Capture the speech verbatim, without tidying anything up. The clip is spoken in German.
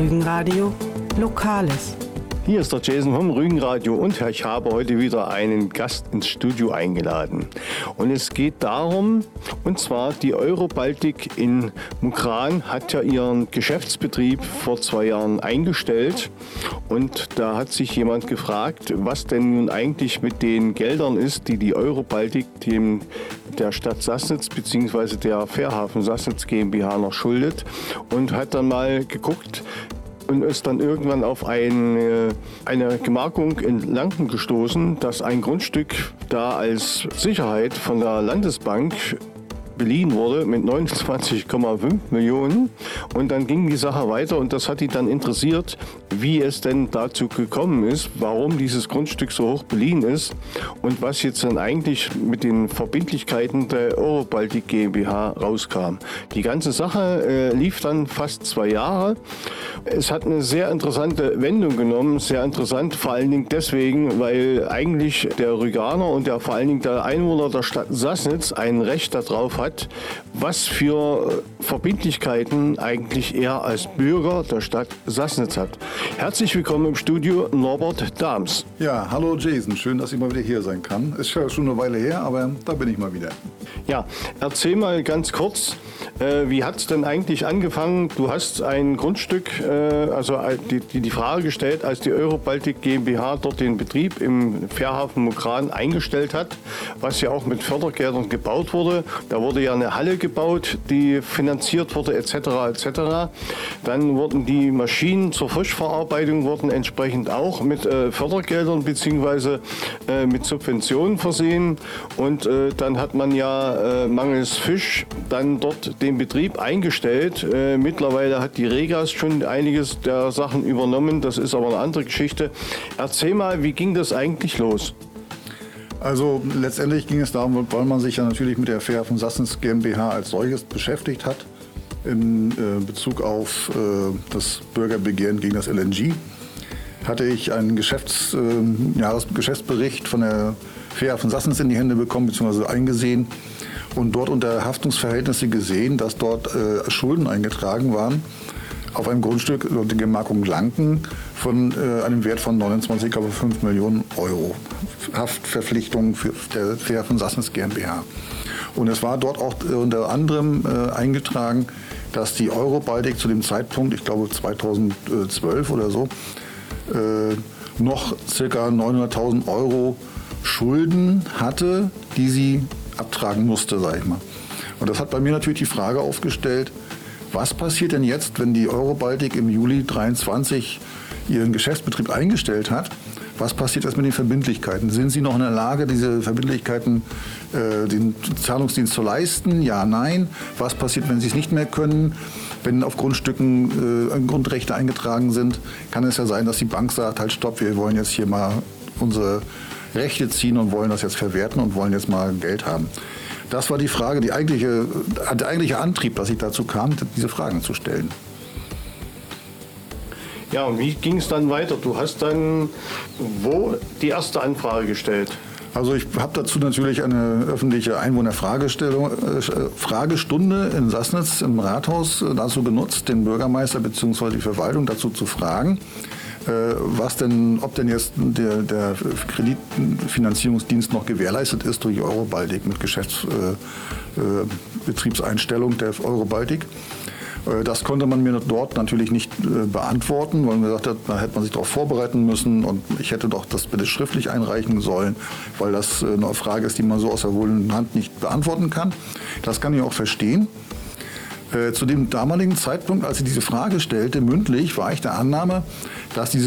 Rügenradio Lokales. Hier ist der Jason vom Rügenradio und ich habe heute wieder einen Gast ins Studio eingeladen. Und es geht darum, und zwar die Eurobaltic in Mukran hat ja ihren Geschäftsbetrieb vor zwei Jahren eingestellt. Und da hat sich jemand gefragt, was denn nun eigentlich mit den Geldern ist, die die Eurobaltic dem der Stadt Sassnitz bzw. der Fährhafen Sassnitz GmbH noch schuldet. Und hat dann mal geguckt, und ist dann irgendwann auf eine, eine Gemarkung in Lanken gestoßen, dass ein Grundstück da als Sicherheit von der Landesbank beliehen wurde mit neunundzwanzig Komma fünf Millionen. Und dann ging die Sache weiter und das hat ihn dann interessiert, wie es denn dazu gekommen ist, warum dieses Grundstück so hoch beliehen ist und was jetzt dann eigentlich mit den Verbindlichkeiten der Eurobaltic GmbH rauskam. Die ganze Sache äh, lief dann fast zwei Jahre. Es hat eine sehr interessante Wendung genommen, sehr interessant, vor allen Dingen deswegen, weil eigentlich der Rüganer und der vor allen Dingen der Einwohner der Stadt Sassnitz ein Recht darauf hat, was für Verbindlichkeiten eigentlich er als Bürger der Stadt Sassnitz hat. Herzlich willkommen im Studio, Norbert Dahms. Ja, hallo Jason, schön, dass ich mal wieder hier sein kann. Ist ja schon eine Weile her, aber da bin ich mal wieder. Ja, erzähl mal ganz kurz, äh, wie hat es denn eigentlich angefangen? Du hast ein Grundstück, äh, also die, die, die Frage gestellt, als die Eurobaltic GmbH dort den Betrieb im Fährhafen Mukran eingestellt hat, was ja auch mit Fördergeldern gebaut wurde. Da wurde ja eine Halle gebaut, die finanziert wurde et cetera et cetera. Dann wurden die Maschinen zur Fischverarbeitung wurden entsprechend auch mit äh, Fördergeldern bzw. Äh, mit Subventionen versehen. Und äh, dann hat man ja äh, mangels Fisch dann dort den Betrieb eingestellt. Äh, mittlerweile hat die Regas schon einiges der Sachen übernommen. Das ist aber eine andere Geschichte. Erzähl mal, wie ging das eigentlich los? Also letztendlich ging es darum, weil man sich ja natürlich mit der Fährhafen Sassnitz GmbH als solches beschäftigt hat, in äh, Bezug auf äh, das Bürgerbegehren gegen das L N G, hatte ich einen Geschäfts, äh, Jahresgeschäftsbericht von der Fährhafen Sassnitz in die Hände bekommen bzw. eingesehen und dort unter Haftungsverhältnisse gesehen, dass dort äh, Schulden eingetragen waren auf einem Grundstück, die Gemarkung Lanken, von äh, einem Wert von neunundzwanzig Komma fünf Millionen Euro. Haftverpflichtungen für der Fährhafen Sassnitz GmbH. Und es war dort auch äh, unter anderem äh, eingetragen, dass die Eurobaltic zu dem Zeitpunkt, ich glaube zweitausendzwölf oder so, äh, noch ca. neunhunderttausend Euro Schulden hatte, die sie abtragen musste, sag ich mal. Und das hat bei mir natürlich die Frage aufgestellt, was passiert denn jetzt, wenn die Eurobaltic im Juli dreiundzwanzig ihren Geschäftsbetrieb eingestellt hat? Was passiert jetzt mit den Verbindlichkeiten? Sind sie noch in der Lage, diese Verbindlichkeiten, äh, den Zahlungsdienst zu leisten? Ja, nein. Was passiert, wenn sie es nicht mehr können? Wenn auf Grundstücken äh, Grundrechte eingetragen sind, kann es ja sein, dass die Bank sagt, halt stopp, wir wollen jetzt hier mal unsere Rechte ziehen und wollen das jetzt verwerten und wollen jetzt mal Geld haben. Das war die Frage, die eigentliche, der eigentliche Antrieb, dass ich dazu kam, diese Fragen zu stellen. Ja, und wie ging es dann weiter? Du hast dann wo die erste Anfrage gestellt? Also ich habe dazu natürlich eine öffentliche Einwohnerfragestellung, äh, Fragestunde in Sassnitz im Rathaus äh, dazu genutzt, den Bürgermeister bzw. die Verwaltung dazu zu fragen, äh, was denn, ob denn jetzt der, der Kreditfinanzierungsdienst noch gewährleistet ist durch die Eurobaltic mit Geschäftsbetriebseinstellung äh, äh, der Eurobaltic. Das konnte man mir dort natürlich nicht äh, beantworten, weil man gesagt hat, da hätte man sich darauf vorbereiten müssen und ich hätte doch das bitte schriftlich einreichen sollen, weil das äh, eine Frage ist, die man so aus der wohlenden Hand nicht beantworten kann. Das kann ich auch verstehen. Äh, zu dem damaligen Zeitpunkt, als ich diese Frage stellte, mündlich, war ich der Annahme, dass diese